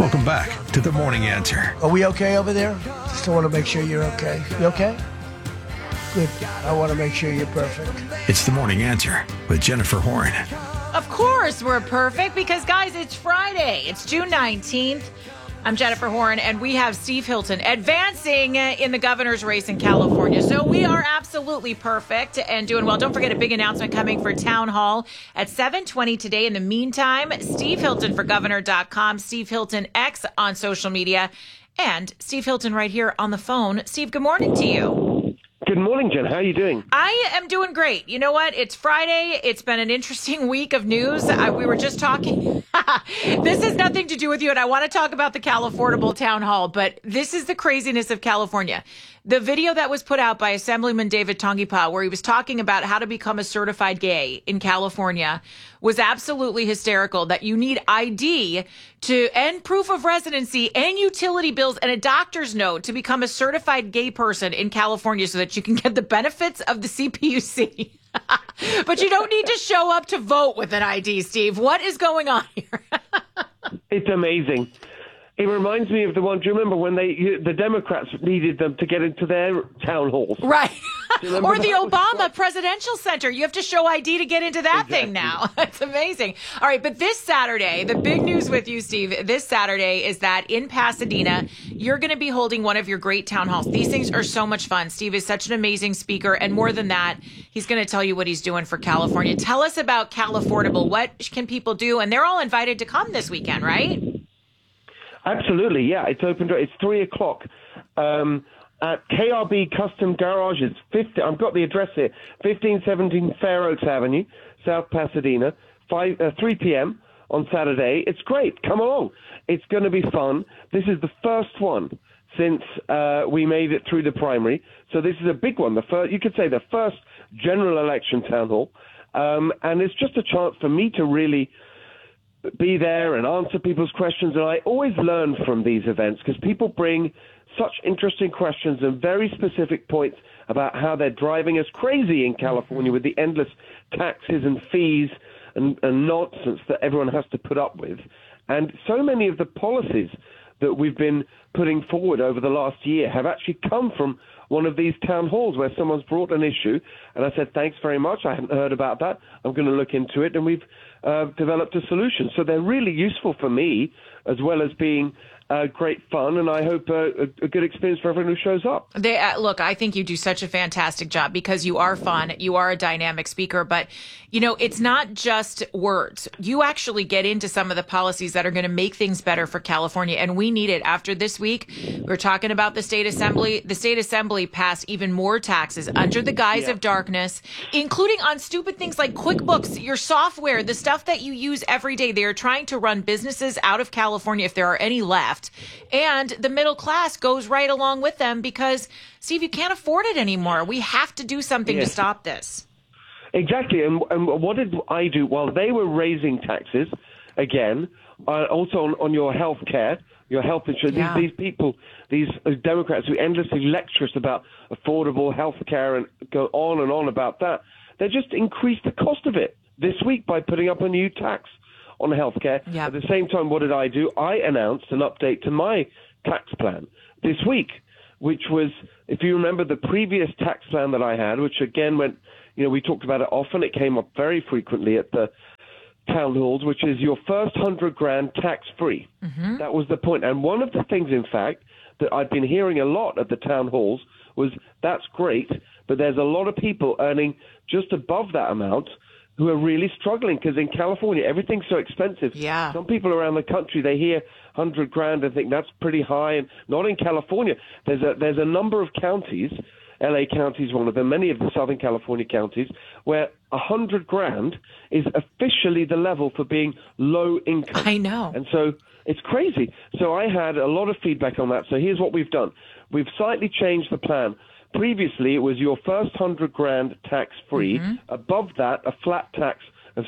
Welcome back to The Morning Answer. Are we okay over there? Just want to make sure you're okay. You okay? Good. I want to make sure you're perfect. It's The Morning Answer with Jennifer Horn. Of course we're perfect because, guys, it's Friday. It's June 19th. I'm Jennifer Horn, and we have Steve Hilton advancing in the governor's race in California. So we are absolutely perfect and doing well. Don't forget a big announcement coming for Town Hall at 7:20 today. In the meantime, Steve Hilton for governor.com, Steve Hilton X on social media, and Steve Hilton right here on the phone. Steve, good morning to you. Good morning, Jen. How are you doing? I am doing great. You know what? It's Friday. It's been an interesting week of news. We were just talking. This has nothing to do with you, and I want to talk about the Californiable Town Hall, but this is the craziness of California. The video that was put out by Assemblyman David Tongipa, where he was talking about how to become a certified gay in California, was absolutely hysterical, that you need ID and proof of residency and utility bills and a doctor's note to become a certified gay person in California so that you can get the benefits of the CPUC. But you don't need to show up to vote with an ID, Steve. What is going on here? It's amazing. It reminds me of the one, do you remember when the Democrats needed them to get into their town halls? Right. Or the that? Obama Presidential Center. You have to show ID to get into that thing now. It's amazing. All right, but this Saturday, the big news with you, Steve, this Saturday is that in Pasadena, you're going to be holding one of your great town halls. These things are so much fun. Steve is such an amazing speaker, and more than that, he's going to tell you what he's doing for California. Tell us about Californiable. What can people do? And they're all invited to come this weekend, right? Absolutely, yeah. It's open. It's 3:00 at KRB Custom Garages. I've got the address here: 1517 Fair Oaks Avenue, South Pasadena. 3 p.m. on Saturday. It's great. Come along. It's going to be fun. This is the first one since we made it through the primary. So this is a big one. You could say the first general election town hall, and it's just a chance for me to really be there and answer people's questions. And I always learn from these events because people bring such interesting questions and very specific points about how they're driving us crazy in California with the endless taxes and fees and nonsense that everyone has to put up with. And so many of the policies that we've been putting forward over the last year have actually come from one of these town halls where someone's brought an issue, and I said, thanks very much, I hadn't heard about that, I'm going to look into it, and we've developed a solution. So they're really useful for me, as well as being great fun, and I hope a good experience for everyone who shows up. Look, I think you do such a fantastic job because you are fun, you are a dynamic speaker, but, you know, it's not just words. You actually get into some of the policies that are going to make things better for California, and we need it. After this week, we're talking about the state assembly. The state assembly passed even more taxes under the guise of darkness, including on stupid things like QuickBooks, your software, the stuff that you use every day. They are trying to run businesses out of California, if there are any left. And the middle class goes right along with them because, Steve, you can't afford it anymore. We have to do something to stop this. Exactly. And what did I do? While they were raising taxes, again, also on your health care, your health insurance, these people, these Democrats who endlessly lecture us about affordable health care and go on and on about that, they just increased the cost of it this week by putting up a new tax on healthcare. Yeah. At the same time, what did I do? I announced an update to my tax plan this week, which was, if you remember, the previous tax plan that I had, which again went, we talked about it often. It came up very frequently at the town halls, which is your first $100,000 tax-free. Mm-hmm. That was the point. And one of the things, in fact, that I've been hearing a lot at the town halls was that's great, but there's a lot of people earning just above that amount who are really struggling because in California, everything's so expensive. Yeah. Some people around the country, they hear $100,000 and think that's pretty high. And not in California. There's a number of counties, LA County is one of them, many of the Southern California counties, where $100,000 is officially the level for being low income. I know. And so it's crazy. So I had a lot of feedback on that. So here's what we've done. We've slightly changed the plan. Previously, it was your first $100,000 tax-free. Mm-hmm. Above that, a flat tax of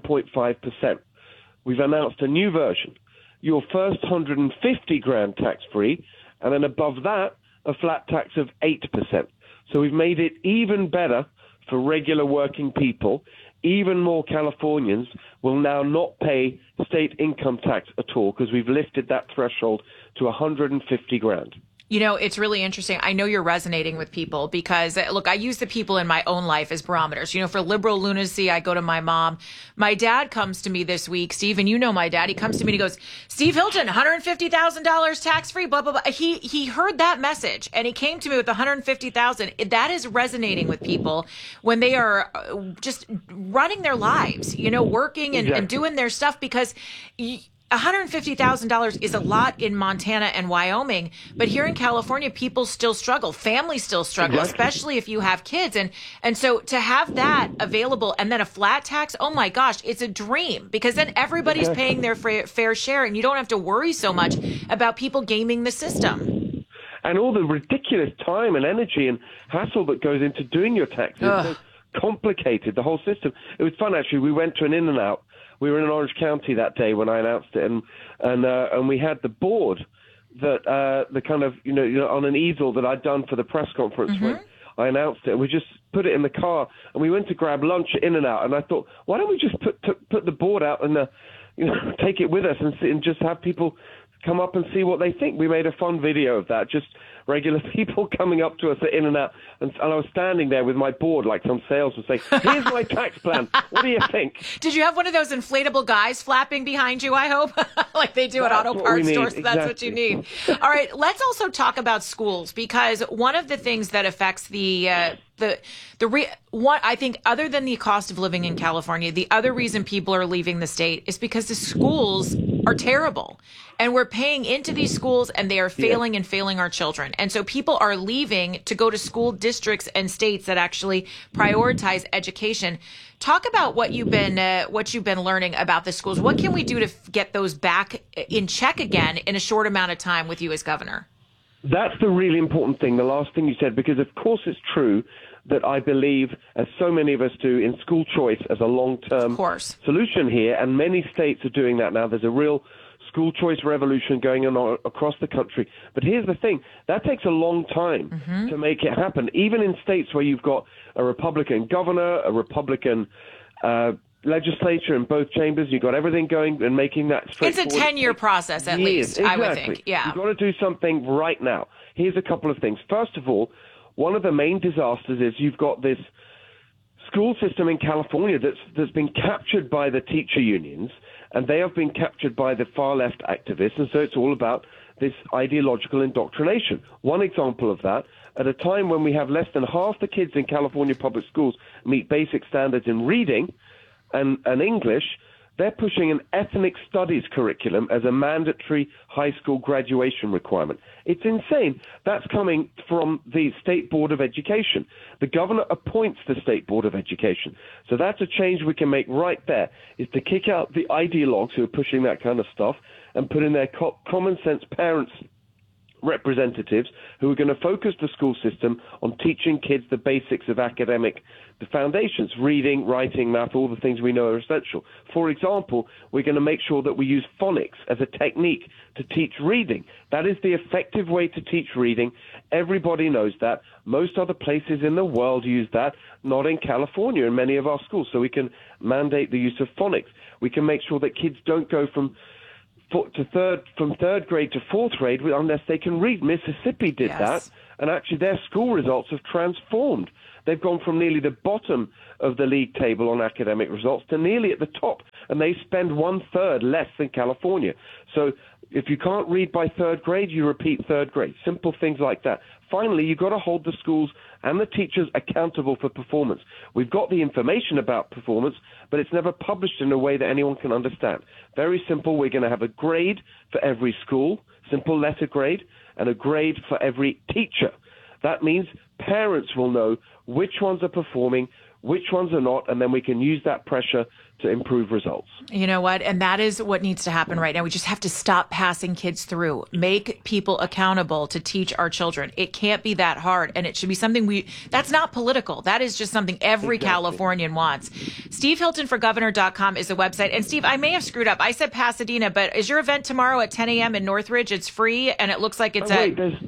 7.5%. We've announced a new version. Your first $150,000 tax-free, and then above that, a flat tax of 8%. So we've made it even better for regular working people, even more Californians will now not pay state income tax at all because we've lifted that threshold to 150 grand. You know, it's really interesting. I know you're resonating with people because, look, I use the people in my own life as barometers. You know, for liberal lunacy, I go to my mom. My dad comes to me this week, Steve, and you know my dad. He comes to me and he goes, Steve Hilton, $150,000 tax-free, blah, blah, blah. He heard that message and he came to me with $150,000. That is resonating with people when they are just running their lives, you know, working and doing their stuff because $150,000 is a lot in Montana and Wyoming, but here in California, people still struggle. Families still struggle, especially if you have kids. And so to have that available and then a flat tax, oh my gosh, it's a dream because then everybody's paying their fair share and you don't have to worry so much about people gaming the system. And all the ridiculous time and energy and hassle that goes into doing your taxes. It's so complicated, the whole system. It was fun, actually. We went to an In-N-Out. We were in Orange County that day when I announced it, and we had the board that the kind of you know on an easel that I'd done for the press conference when I announced it. And we just put it in the car, and we went to grab lunch at In-N-Out, and I thought, why don't we just put the board out and take it with us and just have people come up and see what they think. We made a fun video of that, just regular people coming up to us at In-N-Out, and I was standing there with my board like some salesman saying, here's my tax plan. What do you think? Did you have one of those inflatable guys flapping behind you, I hope? Like they do at auto parts stores. Exactly. That's what you need. All right, let's also talk about schools because one of the things that affects I think other than the cost of living in California, the other reason people are leaving the state is because the schools are terrible. And we're paying into these schools and they are failing and failing our children. And so people are leaving to go to school districts and states that actually prioritize education. Talk about what you've been learning about the schools. What can we do to get those back in check again in a short amount of time with you as governor? That's the really important thing, the last thing you said, because of course it's true that I believe, as so many of us do, in school choice as a long-term solution here, and many states are doing that now. There's a real school choice revolution going on across the country. But here's the thing, that takes a long time to make it happen. Even in states where you've got a Republican governor, a Republican legislature in both chambers, you've got everything going and making that straightforward. It's a 10-year process at least, I would think. Yeah. You've got to do something right now. Here's a couple of things. First of all, one of the main disasters is you've got this school system in California that's been captured by the teacher unions, and they have been captured by the far-left activists, and so it's all about this ideological indoctrination. One example of that, at a time when we have less than half the kids in California public schools meet basic standards in reading and English, they're pushing an ethnic studies curriculum as a mandatory high school graduation requirement. It's insane. That's coming from the State Board of Education. The governor appoints the State Board of Education. So that's a change we can make right there, is to kick out the ideologues who are pushing that kind of stuff and put in their common sense parents representatives who are going to focus the school system on teaching kids the basics of the foundations, reading, writing, math, all the things we know are essential. For example, we're going to make sure that we use phonics as a technique to teach reading. That is the effective way to teach reading. Everybody knows that. Most other places in the world use that, not in California in many of our schools. So we can mandate the use of phonics. We can make sure that kids don't go from third grade to fourth grade unless they can read. Mississippi did that, and actually their school results have transformed. They've gone from nearly the bottom of the league table on academic results to nearly at the top, and they spend 1/3 less than California. So if you can't read by third grade, you repeat third grade. Simple things like that. Finally, you've got to hold the schools and the teachers accountable for performance. We've got the information about performance, but it's never published in a way that anyone can understand. Very simple. We're going to have a grade for every school, simple letter grade, and a grade for every teacher. That means parents will know which ones are performing, which ones are not, and then we can use that pressure to improve results. You know what? And that is what needs to happen right now. We just have to stop passing kids through, make people accountable to teach our children. It can't be that hard. And it should be something that's not political. That is just something every Californian wants. SteveHiltonForGovernor.com is the website. And Steve, I may have screwed up. I said Pasadena, but is your event tomorrow at 10 a.m. in Northridge? It's free, and it looks like it's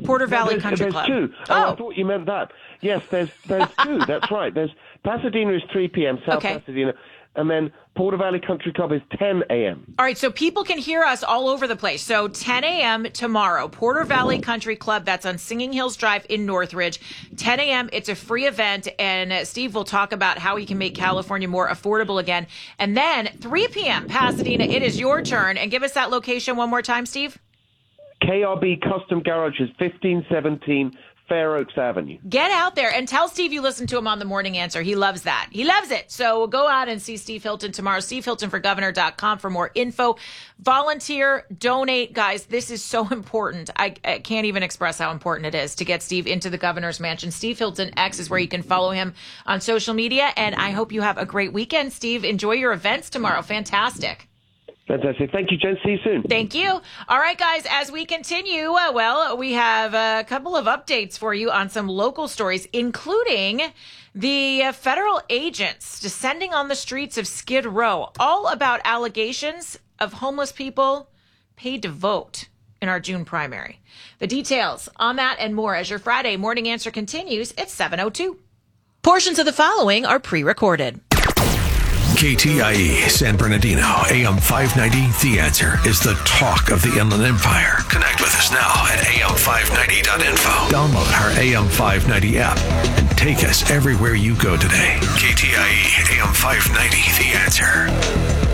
Porter Valley Country there's Club. Two. I thought you meant that. Yes, there's two. That's right. There's Pasadena is 3 p.m. South Pasadena, and then Porter Valley Country Club is 10 a.m. All right, so people can hear us all over the place. So 10 a.m. tomorrow, Porter Valley Country Club, that's on Singing Hills Drive in Northridge. 10 a.m., it's a free event, and Steve will talk about how he can make California more affordable again. And then 3 p.m., Pasadena, it is your turn. And give us that location one more time, Steve. KRB Custom Garage is 1517 Fair Oaks Avenue. Get out there and tell Steve you listen to him on The Morning Answer. He loves that. He loves it. So go out and see Steve Hilton tomorrow. SteveHiltonForGovernor.com for more info. Volunteer, donate. Guys, this is so important. I can't even express how important it is to get Steve into the governor's mansion. Steve Hilton X is where you can follow him on social media. And I hope you have a great weekend, Steve. Enjoy your events tomorrow. Fantastic. Fantastic. Thank you, Jen. See you soon. Thank you. All right, guys, as we continue, we have a couple of updates for you on some local stories, including the federal agents descending on the streets of Skid Row, all about allegations of homeless people paid to vote in our June primary. The details on that and more as your Friday Morning Answer continues at 7:02. Portions of the following are pre-recorded. KTIE San Bernardino, AM 590, The Answer is the talk of the Inland Empire. Connect with us now at am590.info. Download our AM 590 app and take us everywhere you go today. KTIE AM 590, The Answer.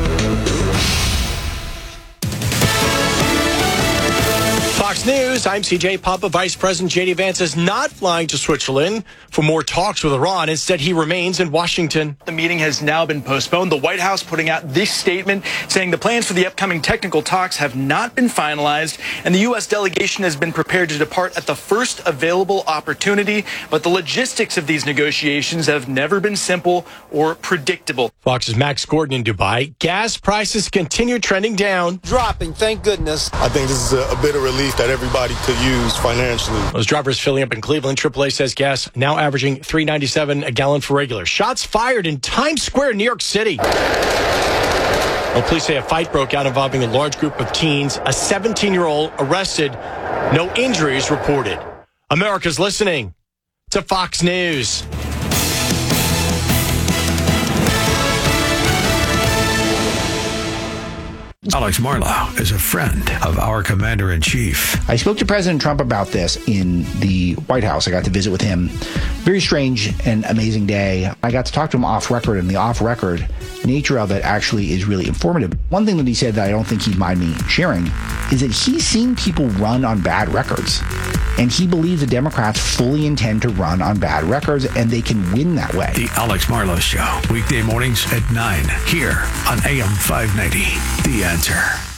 Fox News, I'm CJ Papa. Vice President J.D. Vance is not flying to Switzerland for more talks with Iran. Instead, he remains in Washington. The meeting has now been postponed. The White House putting out this statement saying the plans for the upcoming technical talks have not been finalized, and the U.S. delegation has been prepared to depart at the first available opportunity. But the logistics of these negotiations have never been simple or predictable. Fox's Max Gordon in Dubai. Gas prices continue trending down. Dropping, thank goodness. I think this is a bit of relief that everybody could use financially. Those drivers filling up in Cleveland. AAA says gas now averaging $3.97 a gallon for regular. Shots fired in Times Square, New York City. Well, police say a fight broke out involving a large group of teens. A 17-year-old arrested. No injuries reported. America's listening to Fox News. Alex Marlow is a friend of our commander-in-chief. I spoke to President Trump about this in the White House. I got to visit with him. Very strange and amazing day. I got to talk to him off record, and the off-record nature of it actually is really informative. One thing that he said that I don't think he'd mind me sharing is that he's seen people run on bad records. And he believes the Democrats fully intend to run on bad records, and they can win that way. The Alex Marlow Show, weekday mornings at 9, here on AM 590, The Answer.